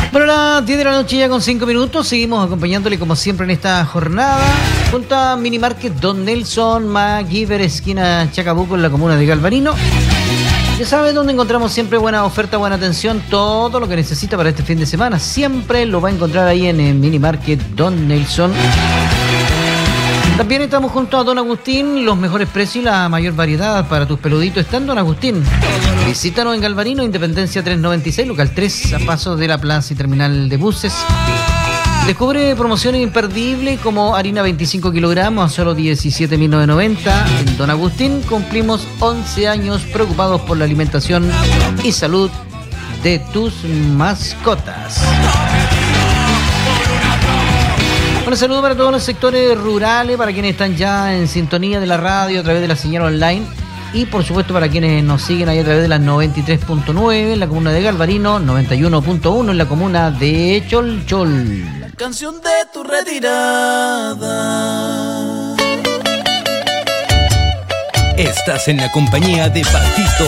Bueno, las 10 de la noche ya con 5 minutos, seguimos acompañándole como siempre en esta jornada, junto a Minimarket Don Nelson, MacGyver, esquina Chacabuco, en la comuna de Galvarino. Ya sabe dónde encontramos siempre buena oferta, buena atención, todo lo que necesita para este fin de semana. Siempre lo va a encontrar ahí en el Minimarket Don Nelson. También estamos junto a Don Agustín, los mejores precios y la mayor variedad para tus peluditos está en Don Agustín. Visítanos en Galvarino, Independencia 396, local 3, a paso de la plaza y terminal de buses. Descubre promociones imperdibles como harina 25 kilogramos a solo 17.990. En Don Agustín cumplimos 11 años preocupados por la alimentación y salud de tus mascotas. Un saludo para todos los sectores rurales, para quienes están ya en sintonía de la radio a través de la señal online y por supuesto para quienes nos siguen ahí a través de las 93.9 en la comuna de Galvarino, 91.1 en la comuna de Cholchol. La canción de tu retirada. Estás en la compañía de Patito